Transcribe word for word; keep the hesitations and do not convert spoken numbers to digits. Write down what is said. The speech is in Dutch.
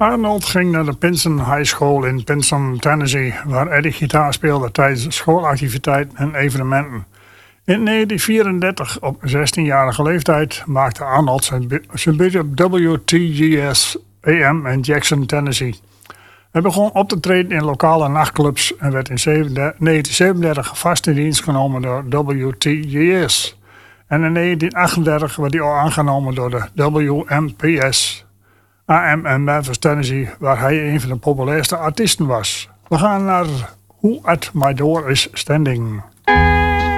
Arnold ging naar de Pinson High School in Pinson, Tennessee, waar Eddie gitaar speelde tijdens schoolactiviteiten en evenementen. In negentien vierendertig, op zestienjarige leeftijd, maakte Arnold zijn debuut op W T G S A M in Jackson, Tennessee. Hij begon op te treden in lokale nachtclubs en werd in negentien zevenendertig vast in dienst genomen door W T G S. En in negentien achtendertig werd hij al aangenomen door de W M P S A M in Memphis, Tennessee, waar hij een van de populairste artiesten was. We gaan naar Who at My Door is Standing.